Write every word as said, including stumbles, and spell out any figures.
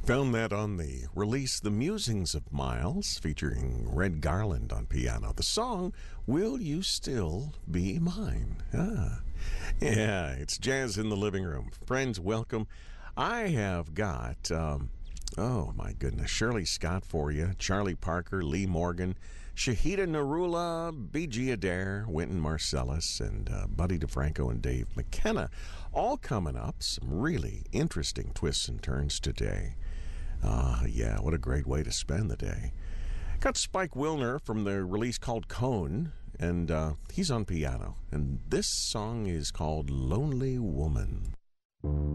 Found that on the release The Musings of Miles, featuring Red Garland on piano. The song, Will You Still Be Mine? Ah. Yeah, it's Jazz in the Living Room. Friends, welcome. I have got, um, oh my goodness, Shirley Scott for you, Charlie Parker, Lee Morgan, Shahida Narula, B G Adair, Wynton Marsalis, and uh, Buddy DeFranco and Dave McKenna. All coming up. Some really interesting twists and turns today. Ah, uh, yeah, what a great way to spend the day. Got Spike Wilner from the release called Cone, and uh, he's on piano. And this song is called Lonely Woman.